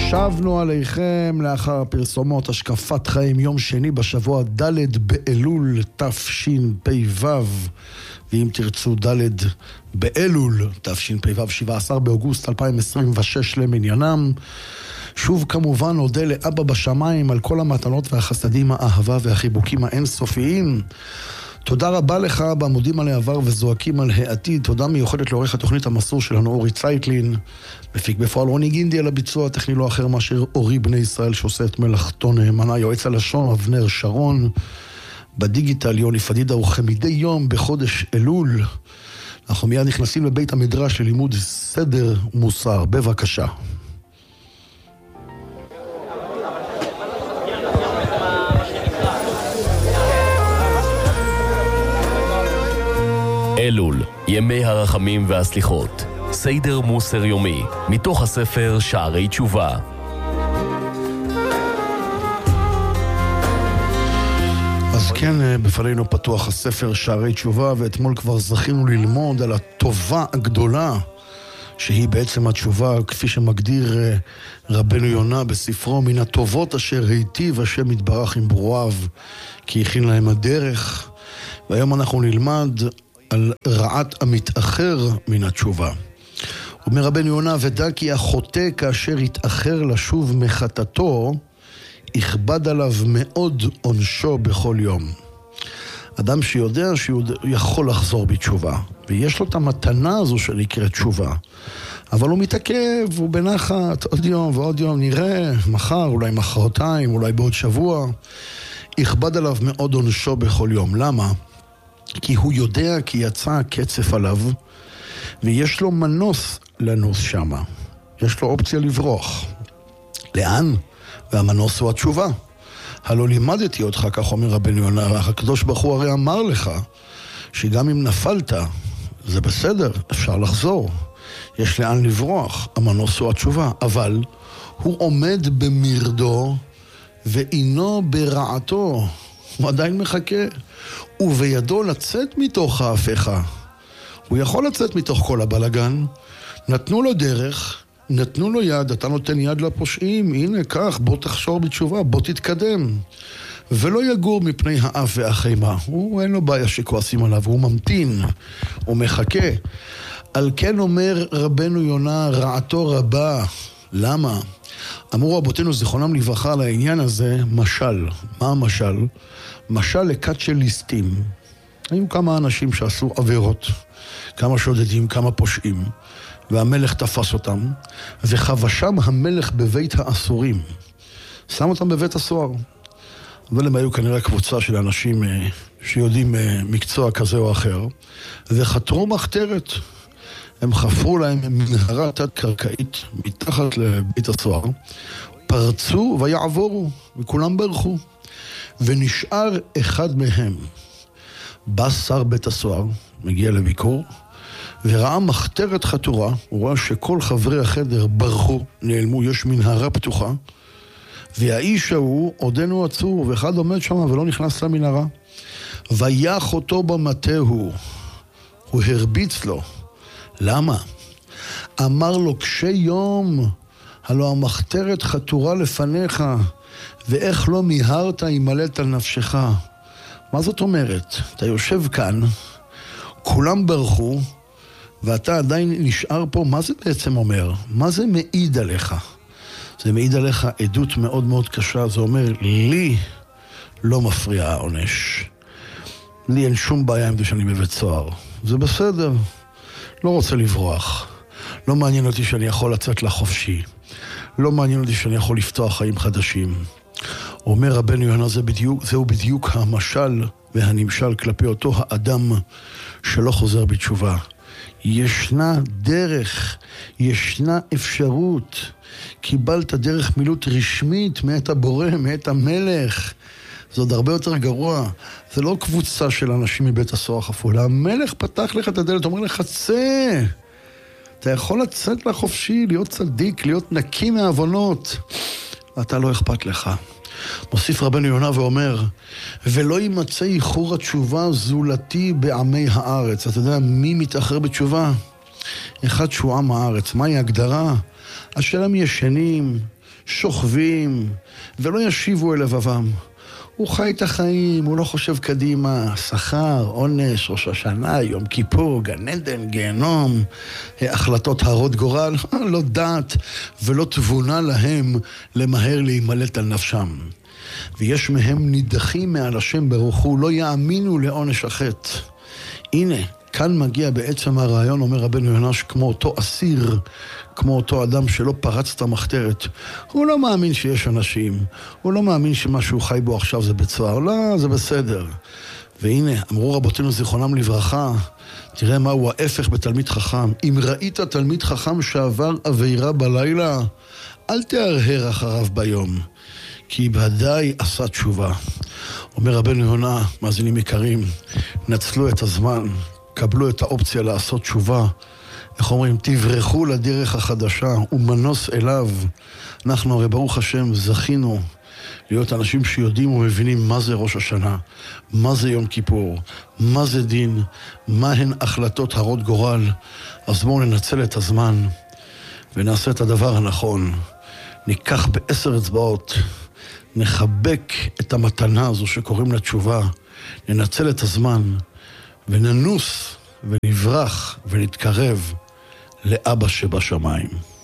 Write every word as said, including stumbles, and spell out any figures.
שבנו עליכם לאחר פרסומות השקפת חיים יום שני בשבוע ד' באלול תשפ"ו, ואם תרצו ד' באלול תשפ"ו, שבעה עשר באוגוסט אלפיים עשרים ושש למניינם. שוב כמובן נודה לאבא בשמיים על כל המתנות והחסדים, האהבה והחיבוקים האינסופיים. תודה רבה לך בעמודים על העבר וזועקים על העתיד. תודה מיוחדת לעורך התוכנית המסור שלנו אורי צייטלין, מפיק בפועל רוני גינדי, על הביצוע הטכני לא אחר מאשר אורי בני ישראל שעושה את מלאכתו נאמנה, יועץ הלשון אבנר שרון, בדיגיטל יוני פדידה, וכמדי יום בחודש אלול אנחנו מיד נכנסים לבית המדרש ללימוד סדר מוסר. בבקשה. אלול, ימי הרחמים והסליחות, סדר מוסר יומי, מתוך הספר שערי תשובה. אז כן, בפנינו פתוח הספר שערי תשובה, ואתמול כבר זכינו ללמוד על הטובה הגדולה, שהיא בעצם התשובה, כפי שמגדיר רבנו יונה בספרו, מן הטובות אשר היטיב השם יתברך עם ברואיו, כי הכין להם הדרך. והיום אנחנו נלמד על רעת המתאחר מן התשובה. אומר רבנו יונה, ודע כי החוטא כאשר יתאחר לשוב מחטאתו, יכבד עליו מאוד עונשו בכל יום. אדם שיודע שהוא יכול לחזור בתשובה, ויש לו את המתנה הזו שנקראת תשובה, אבל הוא מתעכב, הוא בנחת, עוד יום ועוד יום, נראה, מחר, אולי מחרתיים, אולי בעוד שבוע, יכבד עליו מאוד עונשו בכל יום. למה? כי הוא יודע כי יצא הקצף עליו, ויש לו מנוס לנוס שמה. יש לו אופציה לברוח. לאן? והמנוס הוא התשובה. הלא לימדתי אותך, כך אומר רבנו יונה, הקדוש ברוך הוא הרי אמר לך, שגם אם נפלת, זה בסדר, אפשר לחזור. יש לאן לברוח, המנוס הוא התשובה. אבל הוא עומד במרדו, ואינו ברעתו. הוא עדיין מחכה. ובידו לצאת מתוך ההפכה. הוא יכול לצאת מתוך כל הבלגן. נתנו לו דרך, נתנו לו יד, אתה נותן יד לפושעים, הנה כך, בוא תחשור בתשובה, בוא תתקדם. ולא יגור מפני האף והחימה. הוא אין לו בעיה שכועסים עליו, הוא ממתין, הוא מחכה. על כן אומר רבנו יונה, רעתו רבה. למה? אמרו רבותינו זיכרונם לברכה על העניין הזה, משל. מה המשל? משל לכת של ליסטים. היו כמה אנשים שעשו עבירות, כמה שודדים, כמה פושעים, והמלך תפס אותם, וחבשם המלך בבית האסורים. שם אותם בבית הסוהר. אבל הם היו כנראה קבוצה של אנשים שיודעים מקצוע כזה או אחר, וחתרו מחתרת. הם חפרו להם מנהרה תת-קרקעית מתחת לבית הסוהר, פרצו ויעבורו, וכולם ברחו. ונשאר אחד מהם. בא שר בית הסוהר, מגיע לביקור, וראה מחתרת חתורה, הוא רואה שכל חברי החדר ברחו, נעלמו, יש מנהרה פתוחה, והאיש ההוא עודנו עצור, ואחד עומד שם ולא נכנס למנהרה. ויח אותו במטהו, הוא הרביץ לו. למה? אמר לו, קשי יום, הלא המחתרת חתורה לפניך, ואיך לא מיהרת ימלט על נפשך. מה זאת אומרת? אתה יושב כאן, כולם ברחו, ואתה עדיין נשאר פה. מה זה בעצם אומר? מה זה מעיד עליך? זה מעיד עליך עדות מאוד מאוד קשה. זה אומר, לי לא מפריע העונש. לי אין שום בעיה עם זה שאני בבית סוהר. זה בסדר. לא רוצה לברוח. לא מעניין אותי שאני יכול לצאת לחופשי. לא מעניין אותי שאני יכול לפתוח חיים חדשים. אומר רבנו יונה, זה בדיוק, זהו בדיוק המשל והנמשל כלפי אותו האדם שלא חוזר בתשובה. ישנה דרך, ישנה אפשרות. קיבלת דרך מילוט רשמית מאת הבורא, מאת המלך. זה עוד הרבה יותר גרוע. זה לא קבוצה של אנשים מבית הסוהר חפולה. המלך פתח לך את הדלת, אומר לך, צא. אתה יכול לצאת לחופשי, להיות צדיק, להיות נקי מהעוונות. אתה לא אכפת לך. מוסיף רבנו יונה ואומר, ולא יימצא איחור התשובה זולתי בעמי הארץ. אתה יודע מי מתאחר בתשובה? אחד שהוא עם הארץ. מהי הגדרה? אשר הם ישנים, שוכבים, ולא ישיבו אל לבבם. הוא חי את החיים, הוא לא חושב קדימה, שכר, עונש, ראש השנה, יום כיפור, גן עדן, גיהנום, החלטות הרות גורל, לא דעת ולא תבונה להם למהר להימלט על נפשם. ויש מהם נידחים מעל השם ברוך הוא, לא יאמינו לעונש החטא. הנה, כאן מגיע בעצם הרעיון, אומר רבנו יונה, כמו אותו אסיר, כמו אותו אדם שלא פרץ את המחתרת. הוא לא מאמין שיש אנשים, הוא לא מאמין שמה שהוא חי בו עכשיו זה בצוהר, לא, זה בסדר. והנה, אמרו רבותינו זיכרונם לברכה, תראה מהו ההפך בתלמיד חכם. אם ראית תלמיד חכם שעבר עבירה בלילה, אל תהרהר אחריו ביום, כי ודאי עשה תשובה. אומר רבנו יונה, מאזינים יקרים, נצלו את הזמן, קבלו את האופציה לעשות תשובה. איך אומרים? תברחו לדרך החדשה ומנוס אליו. אנחנו הרי ברוך השם זכינו להיות אנשים שיודעים ומבינים מה זה ראש השנה, מה זה יום כיפור, מה זה דין, מה הן החלטות הרות גורל. אז בואו ננצל את הזמן ונעשה את הדבר הנכון. ניקח בעשר אצבעות, נחבק את המתנה הזו שקוראים לה תשובה, ננצל את הזמן וננוס ונברח ונתקרב לאבא שבשמיים.